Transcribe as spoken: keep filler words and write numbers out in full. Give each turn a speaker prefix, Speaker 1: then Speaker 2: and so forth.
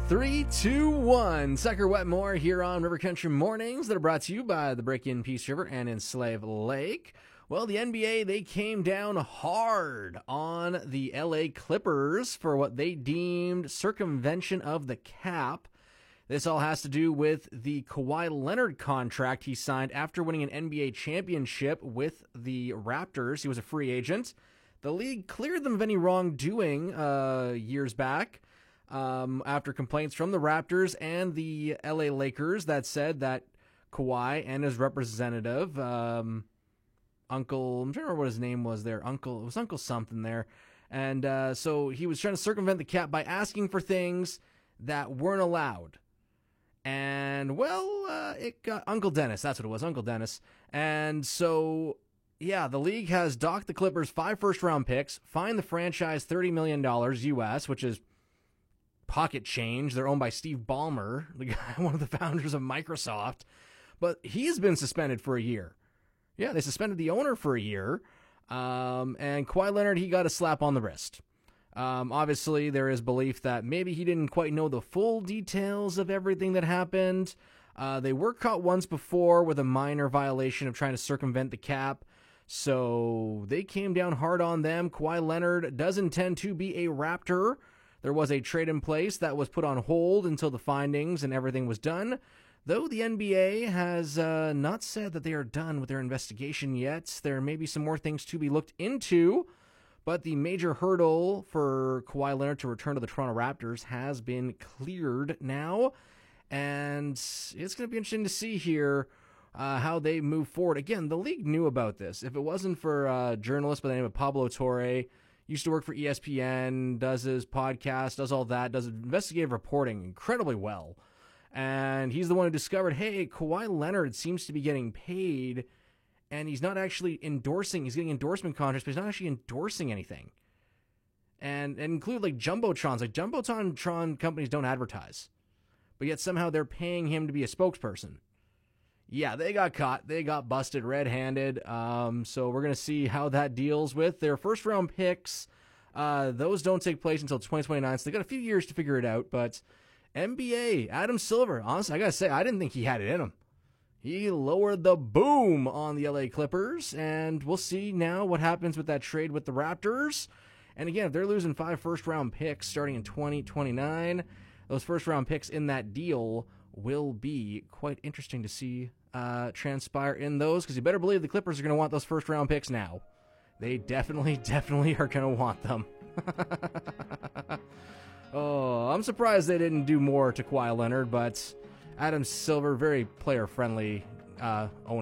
Speaker 1: Three, two, one. Sucker Wetmore here on River Country Mornings that are brought to you by the Break-In Peace River and in Slave Lake. Well, the N B A, they came down hard on the L A Clippers for what they deemed circumvention of the cap. This all has to do with the Kawhi Leonard contract he signed after winning an N B A championship with the Raptors. He was a free agent. The league cleared them of any wrongdoing uh, years back. Um, after complaints from the Raptors and the L A Lakers that said that Kawhi and his representative, um, Uncle, I'm trying to remember what his name was there, Uncle, it was Uncle something there, and uh, so he was trying to circumvent the cap by asking for things that weren't allowed. And, well, uh, it got Uncle Dennis, that's what it was, Uncle Dennis. And so, yeah, the league has docked the Clippers five first-round picks, fined the franchise thirty million dollars U S, which is pocket change. They're owned by Steve Ballmer, the guy, one of the founders of Microsoft. But he's been suspended for a year. Yeah, they suspended the owner for a year. Um, and Kawhi Leonard, he got a slap on the wrist. Um, obviously, there is belief that maybe he didn't quite know the full details of everything that happened. Uh, they were caught once before with a minor violation of trying to circumvent the cap. So they came down hard on them. Kawhi Leonard does intend to be a Raptor. There was a trade in place that was put on hold until the findings and everything was done, though the N B A has uh, not said that they are done with their investigation yet. There may be some more things to be looked into, but the major hurdle for Kawhi Leonard to return to the Toronto Raptors has been cleared now, and it's going to be interesting to see here uh, how they move forward. Again, the league knew about this. If it wasn't for a journalist by the name of Pablo Torre, used to work for E S P N, does his podcast, does all that, does investigative reporting incredibly well. And he's the one who discovered, hey, Kawhi Leonard seems to be getting paid, and he's not actually endorsing, he's getting endorsement contracts, but he's not actually endorsing anything. And, and include like Jumbotrons, like Jumbotron companies don't advertise, but yet somehow they're paying him to be a spokesperson. Yeah, they got caught. They got busted red-handed. Um, so we're going to see how that deals with their first-round picks. Uh, those don't take place until twenty twenty-nine, so they got a few years to figure it out. But N B A, Adam Silver, honestly, I got to say, I didn't think he had it in him. He lowered the boom on the L A Clippers, and we'll see now what happens with that trade with the Raptors. And again, if they're losing five first-round picks starting in twenty twenty-nine, those first-round picks in that deal will be quite interesting to see uh, transpire in those, because you better believe the Clippers are going to want those first-round picks now. They definitely, definitely are going to want them. Oh, I'm surprised they didn't do more to Kawhi Leonard, but Adam Silver, very player-friendly uh, owner.